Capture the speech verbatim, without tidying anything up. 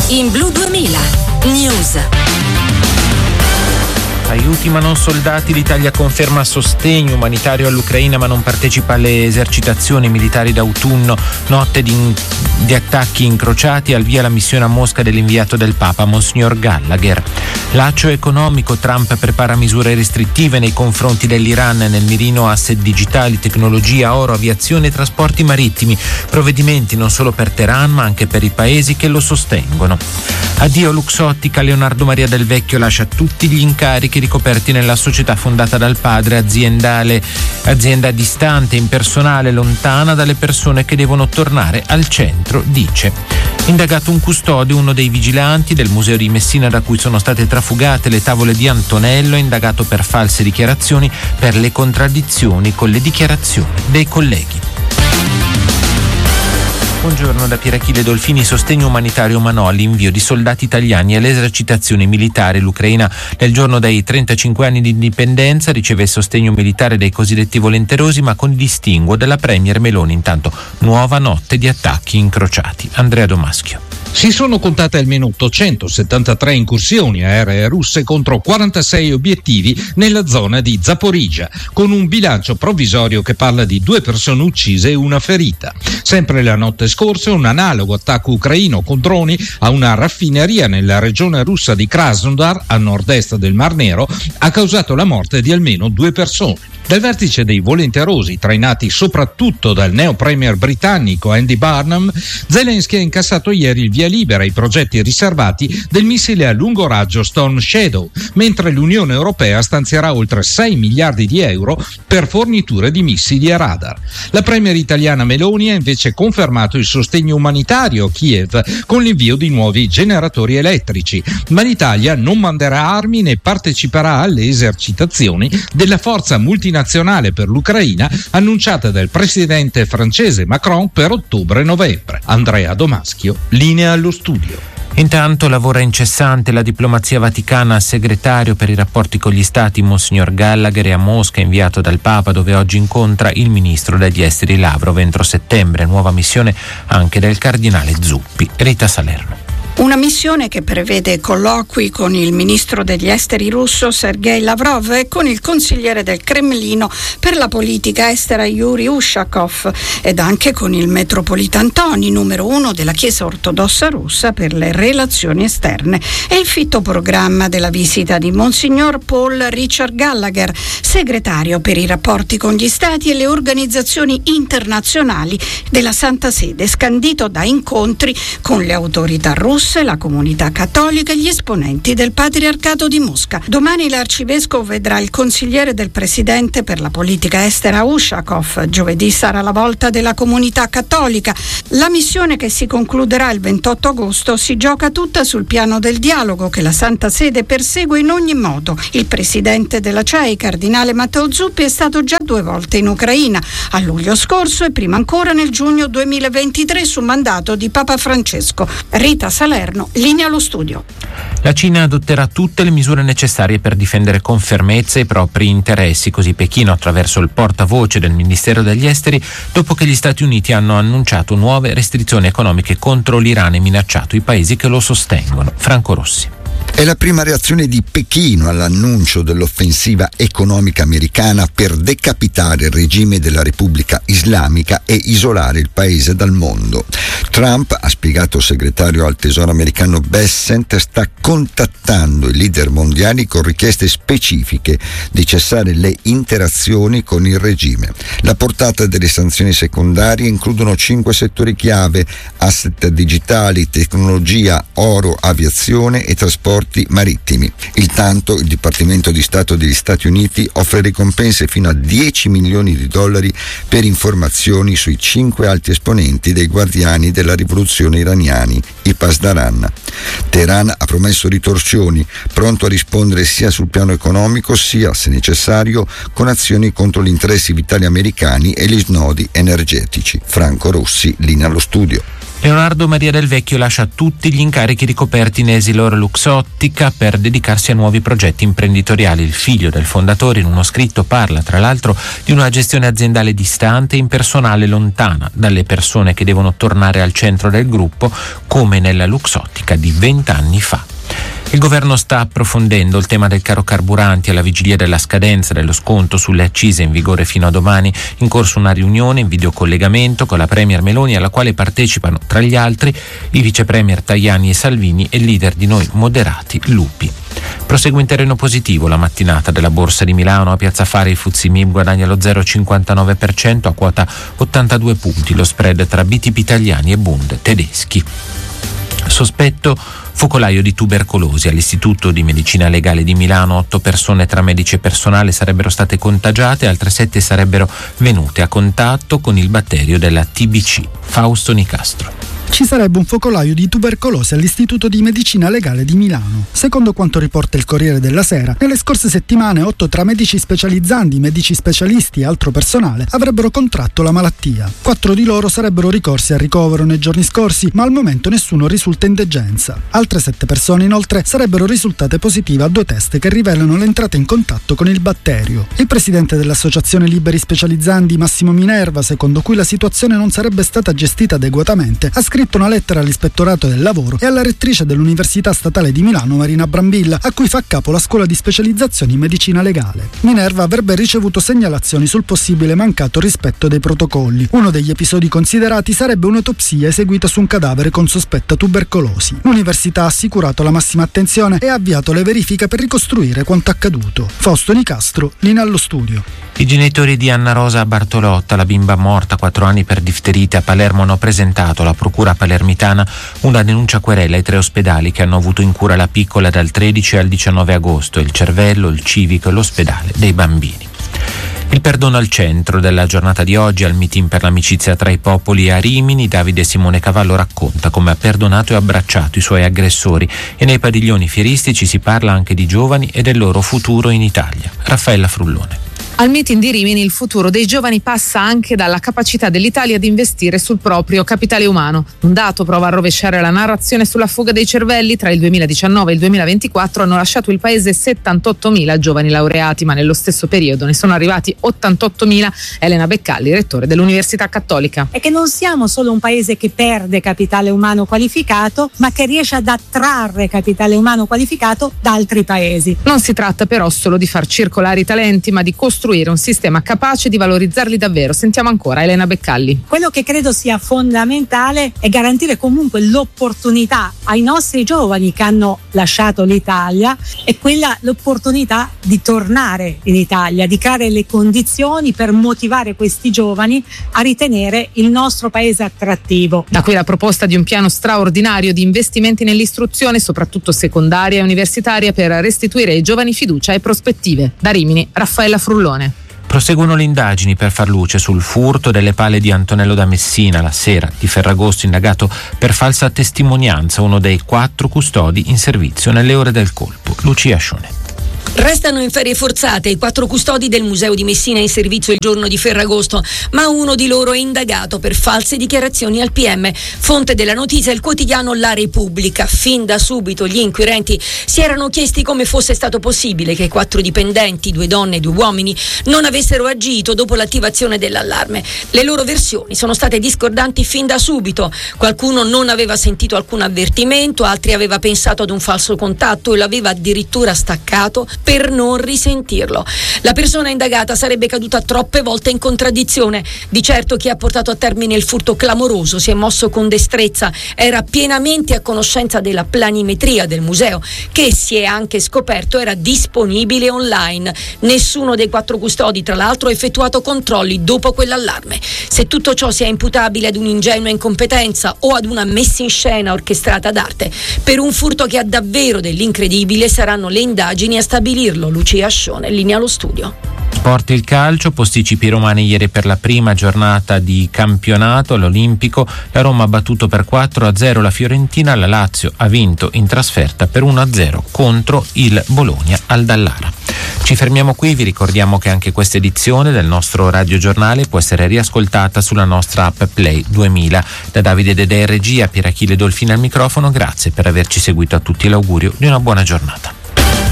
in Blu duemila News. Aiuti ma non soldati, l'Italia conferma sostegno umanitario all'Ucraina ma non partecipa alle esercitazioni militari d'autunno. Notte di, di attacchi incrociati, al via la missione a Mosca dell'inviato del Papa, Monsignor Gallagher. Laccio economico, Trump prepara misure restrittive nei confronti dell'Iran, nel mirino asset digitali, tecnologia, oro, aviazione e trasporti marittimi. Provvedimenti non solo per Teheran ma anche per i paesi che lo sostengono. Addio Luxottica, Leonardo Maria Del Vecchio lascia tutti gli incarichi ricoperti nella società fondata dal padre, aziendale, azienda distante, impersonale, lontana dalle persone che devono tornare al centro, dice. Indagato un custode, uno dei vigilanti del museo di Messina da cui sono state trafugate le tavole di Antonello, indagato per false dichiarazioni per le contraddizioni con le dichiarazioni dei colleghi. Buongiorno da Pierachille Dolfini. Sostegno umanitario ma no all'invio di soldati italiani alle esercitazioni militari. L'Ucraina nel giorno dei trentacinque anni di indipendenza riceve il sostegno militare dei cosiddetti volenterosi ma con il distinguo della premier Meloni. Intanto nuova notte di attacchi incrociati. Andrea Domaschio. Si sono contate almeno ottocentosettantatré incursioni aeree russe contro quarantasei obiettivi nella zona di Zaporizhzhia, con un bilancio provvisorio che parla di due persone uccise e una ferita. Sempre la notte scorsa un analogo attacco ucraino con droni a una raffineria nella regione russa di Krasnodar, a nord-est del Mar Nero, ha causato la morte di almeno due persone. Dal vertice dei volenterosi, trainati soprattutto dal neo premier britannico Andy Burnham, Zelensky ha incassato ieri il via libera ai progetti riservati del missile a lungo raggio Storm Shadow, mentre l'Unione Europea stanzierà oltre sei miliardi di euro per forniture di missili e radar. La premier italiana Meloni ha invece confermato il sostegno umanitario a Kiev con l'invio di nuovi generatori elettrici, ma l'Italia non manderà armi né parteciperà alle esercitazioni della forza multinazionale per l'Ucraina annunciata dal presidente francese Macron per ottobre-novembre. Andrea Domaschio, linea allo studio. Intanto lavora incessante la diplomazia vaticana. Segretario per i rapporti con gli stati Monsignor Gallagher è a Mosca, inviato dal Papa, dove oggi incontra il ministro degli esteri Lavrov. Entro settembre nuova missione anche del cardinale Zuppi. Rita Salerno. Una missione che prevede colloqui con il ministro degli esteri russo Sergei Lavrov e con il consigliere del Cremlino per la politica estera Yuri Ushakov ed anche con il metropolita Antoni, numero uno della Chiesa ortodossa russa per le relazioni esterne. È il fitto programma della visita di Monsignor Paul Richard Gallagher, segretario per i rapporti con gli stati e le organizzazioni internazionali della Santa Sede, scandito da incontri con le autorità russe, la comunità cattolica e gli esponenti del Patriarcato di Mosca. Domani l'arcivescovo vedrà il consigliere del presidente per la politica estera Ushakov. Giovedì sarà la volta della comunità cattolica. La missione, che si concluderà il ventotto agosto, si gioca tutta sul piano del dialogo che la Santa Sede persegue in ogni modo. Il presidente della C E I, cardinale Matteo Zuppi, è stato già due volte in Ucraina, a luglio scorso e prima ancora nel giugno duemilaventitré su mandato di Papa Francesco. Rita Salerno, linea allo studio. La Cina adotterà tutte le misure necessarie per difendere con fermezza i propri interessi, così Pechino attraverso il portavoce del Ministero degli Esteri, dopo che gli Stati Uniti hanno annunciato nuove restrizioni economiche contro l'Iran e minacciato i paesi che lo sostengono. Franco Rossi. È la prima reazione di Pechino all'annuncio dell'offensiva economica americana per decapitare il regime della Repubblica Islamica e isolare il paese dal mondo. Trump, ha spiegato il segretario al Tesoro americano Bessent, sta contattando i leader mondiali con richieste specifiche di cessare le interazioni con il regime. La portata delle sanzioni secondarie includono cinque settori chiave: asset digitali, tecnologia, oro, aviazione e trasporti marittimi. Intanto il Dipartimento di Stato degli Stati Uniti offre ricompense fino a dieci milioni di dollari per informazioni sui cinque alti esponenti dei guardiani della rivoluzione iraniani, i Pasdaran. Teheran ha promesso ritorsioni, pronto a rispondere sia sul piano economico sia, se necessario, con azioni contro gli interessi vitali americani e gli snodi energetici. Franco Rossi, linea allo studio. Leonardo Maria Del Vecchio lascia tutti gli incarichi ricoperti in Essilor Luxottica per dedicarsi a nuovi progetti imprenditoriali. Il figlio del fondatore in uno scritto parla tra l'altro di una gestione aziendale distante e impersonale, lontana dalle persone che devono tornare al centro del gruppo, come nella Luxottica di vent'anni fa. Il governo sta approfondendo il tema del caro carburanti alla vigilia della scadenza dello sconto sulle accise in vigore fino a domani. In corso una riunione in videocollegamento con la Premier Meloni, alla quale partecipano tra gli altri i vice premier Tajani e Salvini e il leader di Noi Moderati Lupi. Prosegue in terreno positivo la mattinata della Borsa di Milano. A Piazza Affari il F T S E M I B guadagna lo zero virgola cinquantanove per cento a quota ottantadue punti. Lo spread tra B T P italiani e Bund tedeschi. Sospetto focolaio di tubercolosi. All'Istituto di Medicina Legale di Milano otto persone tra medici e personale sarebbero state contagiate, altre sette sarebbero venute a contatto con il batterio della T B C. Fausto Nicastro. Ci sarebbe un focolaio di tubercolosi all'Istituto di Medicina Legale di Milano. Secondo quanto riporta il Corriere della Sera, nelle scorse settimane otto tra medici specializzandi, medici specialisti e altro personale avrebbero contratto la malattia. Quattro di loro sarebbero ricorsi al ricovero nei giorni scorsi, ma al momento nessuno risulta in degenza. Altre sette persone inoltre sarebbero risultate positive a due test che rivelano l'entrata in contatto con il batterio. Il presidente dell'Associazione Liberi Specializzandi, Massimo Minerva, secondo cui la situazione non sarebbe stata gestita adeguatamente, ha scritto una lettera all'Ispettorato del Lavoro e alla rettrice dell'Università Statale di Milano, Marina Brambilla, a cui fa capo la scuola di specializzazione in medicina legale. Minerva avrebbe ricevuto segnalazioni sul possibile mancato rispetto dei protocolli. Uno degli episodi considerati sarebbe un'autopsia eseguita su un cadavere con sospetta tubercolosi. L'Università ha assicurato la massima attenzione e ha avviato le verifiche per ricostruire quanto accaduto. Fausto Nicastro, linea allo studio. I genitori di Anna Rosa Bartolotta, la bimba morta quattro anni per difterite a Palermo, hanno presentato alla procura palermitana una denuncia querela ai tre ospedali che hanno avuto in cura la piccola dal tredici al diciannove agosto, il cervello, il civico e l'ospedale dei bambini. Il perdono al centro della giornata di oggi. Al meeting per l'amicizia tra i popoli a Rimini, Davide Simone Cavallo racconta come ha perdonato e abbracciato i suoi aggressori, e nei padiglioni fieristici si parla anche di giovani e del loro futuro in Italia. Raffaella Frullone. Al meeting di Rimini il futuro dei giovani passa anche dalla capacità dell'Italia di investire sul proprio capitale umano. Un dato prova a rovesciare la narrazione sulla fuga dei cervelli. Tra il duemiladiciannove e il duemilaventiquattro hanno lasciato il paese settantottomila giovani laureati, ma nello stesso periodo ne sono arrivati ottantottomila. Elena Beccalli, rettore dell'Università Cattolica. È che non siamo solo un paese che perde capitale umano qualificato, ma che riesce ad attrarre capitale umano qualificato da altri paesi. Non si tratta però solo di far circolare i talenti, ma di costruire un sistema capace di valorizzarli davvero. Sentiamo ancora Elena Beccalli. Quello che credo sia fondamentale è garantire comunque l'opportunità ai nostri giovani che hanno lasciato l'Italia, e quella l'opportunità di tornare in Italia, di creare le condizioni per motivare questi giovani a ritenere il nostro paese attrattivo. Da qui la proposta di un piano straordinario di investimenti nell'istruzione, soprattutto secondaria e universitaria, per restituire ai giovani fiducia e prospettive. Da Rimini, Raffaella Frullone. Proseguono le indagini per far luce sul furto delle pale di Antonello da Messina la sera di Ferragosto, indagato per falsa testimonianza, uno dei quattro custodi in servizio nelle ore del colpo. Lucia Scione. Restano in ferie forzate i quattro custodi del Museo di Messina in servizio il giorno di Ferragosto, ma uno di loro è indagato per false dichiarazioni al P M. Fonte della notizia il quotidiano La Repubblica. Fin da subito gli inquirenti si erano chiesti come fosse stato possibile che i quattro dipendenti, due donne e due uomini, non avessero agito dopo l'attivazione dell'allarme. Le loro versioni sono state discordanti fin da subito. Qualcuno non aveva sentito alcun avvertimento, altri aveva pensato ad un falso contatto e l'aveva addirittura staccato per non risentirlo. La persona indagata sarebbe caduta troppe volte in contraddizione. Di certo chi ha portato a termine il furto clamoroso si è mosso con destrezza, era pienamente a conoscenza della planimetria del museo, che si è anche scoperto era disponibile online. Nessuno dei quattro custodi, tra l'altro, ha effettuato controlli dopo quell'allarme. Se tutto ciò sia imputabile ad un'ingenua incompetenza o ad una messa in scena orchestrata d'arte per un furto che ha davvero dell'incredibile, saranno le indagini a stabilirlo. Lucia Scione, linea allo studio. Sport il calcio, posticipi romani ieri per la prima giornata di campionato all'Olimpico. La Roma ha battuto per quattro a zero la Fiorentina, la Lazio ha vinto in trasferta per uno a zero contro il Bologna al Dallara. Ci fermiamo qui, vi ricordiamo che anche questa edizione del nostro radiogiornale può essere riascoltata sulla nostra app Play duemila. Da Davide Dedè in regia, Pierachille Dolfini al microfono, grazie per averci seguito, a tutti l'augurio di una buona giornata.